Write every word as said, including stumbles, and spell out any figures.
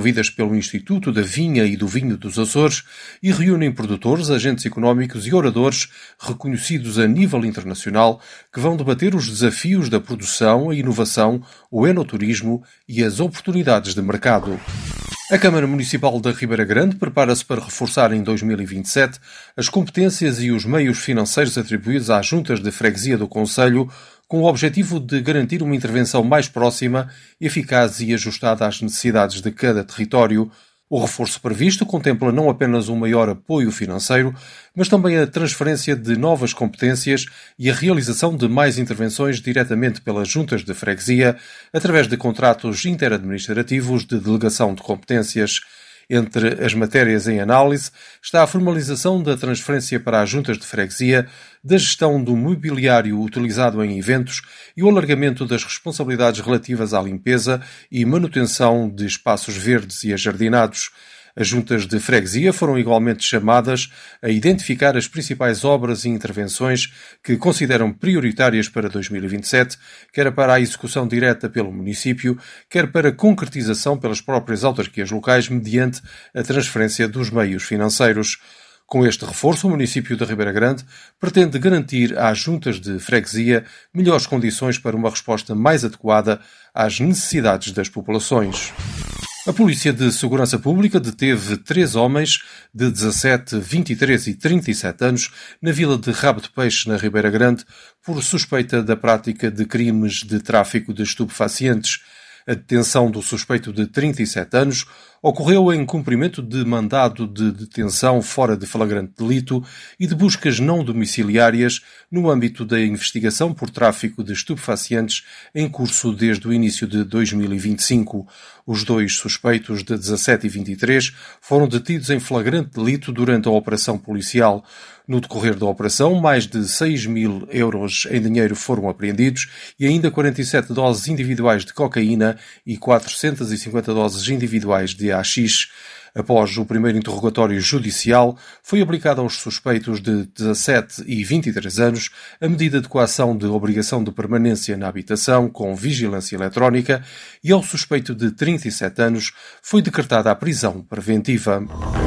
promovidas pelo Instituto da Vinha e do Vinho dos Açores e reúnem produtores, agentes económicos e oradores reconhecidos a nível internacional que vão debater os desafios da produção, a inovação, o enoturismo e as oportunidades de mercado. A Câmara Municipal da Ribeira Grande prepara-se para reforçar em dois mil e vinte e sete as competências e os meios financeiros atribuídos às juntas de freguesia do concelho, com o objetivo de garantir uma intervenção mais próxima, eficaz e ajustada às necessidades de cada território. O reforço previsto contempla não apenas um maior apoio financeiro, mas também a transferência de novas competências e a realização de mais intervenções diretamente pelas juntas de freguesia, através de contratos interadministrativos de delegação de competências. Entre as matérias em análise está a formalização da transferência para as juntas de freguesia, da gestão do mobiliário utilizado em eventos e o alargamento das responsabilidades relativas à limpeza e manutenção de espaços verdes e ajardinados. As juntas de freguesia foram igualmente chamadas a identificar as principais obras e intervenções que consideram prioritárias para dois mil e vinte e sete, quer para a execução direta pelo município, quer para a concretização pelas próprias autarquias locais mediante a transferência dos meios financeiros. Com este reforço, o município de Ribeira Grande pretende garantir às juntas de freguesia melhores condições para uma resposta mais adequada às necessidades das populações. A Polícia de Segurança Pública deteve três homens de dezassete, vinte e três e trinta e sete anos na vila de Rabo de Peixe, na Ribeira Grande, por suspeita da prática de crimes de tráfico de estupefacientes. A detenção do suspeito de trinta e sete anos ocorreu em cumprimento de mandado de detenção fora de flagrante delito e de buscas não domiciliárias no âmbito da investigação por tráfico de estupefacientes em curso desde o início de dois mil e vinte e cinco. Os dois suspeitos de dezassete e vinte e três foram detidos em flagrante delito durante a operação policial. No decorrer da operação, mais de seis mil euros em dinheiro foram apreendidos e ainda quarenta e sete doses individuais de cocaína e quatrocentas e cinquenta doses individuais de haxixe. Após o primeiro interrogatório judicial, foi aplicada aos suspeitos de dezassete e vinte e três anos a medida de coação de obrigação de permanência na habitação com vigilância eletrónica e ao suspeito de trinta e sete anos foi decretada a prisão preventiva.